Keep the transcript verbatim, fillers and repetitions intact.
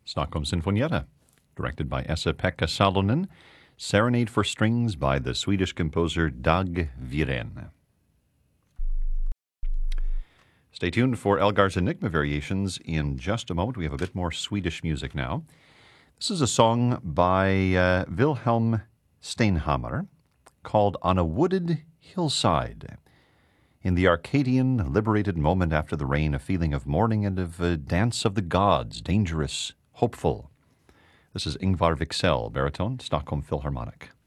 Stockholm Sinfonietta, directed by Esa-Pekka Salonen, Serenade for Strings by the Swedish composer Dag Viren. Stay tuned for Elgar's Enigma Variations in just a moment. We have a bit more Swedish music now. This is a song by uh, Wilhelm Steinhammer called On a Wooded Hillside. In the Arcadian, liberated moment after the rain, a feeling of mourning and of a dance of the gods, dangerous, hopeful. This is Ingvar Wicksell, baritone, Stockholm Philharmonic.